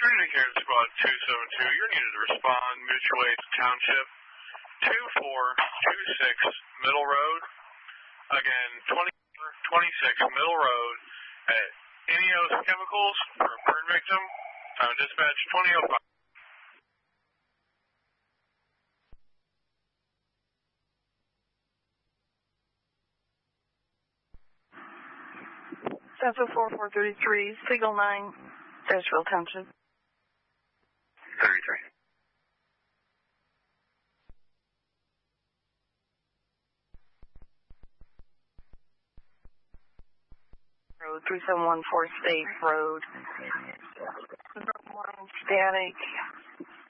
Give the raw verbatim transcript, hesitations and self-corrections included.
Trinity Care Squad two seven two, you're needed to respond. Mutual Aid Township, two four two six Middle Road. Again, twenty-four twenty-six Middle Road at Ineos Chemicals for a burn victim. Time dispatch twenty oh five. Central four four three three, Signal nine, Dashville Township. thirty-three. Road, three seven one four State Road. Static.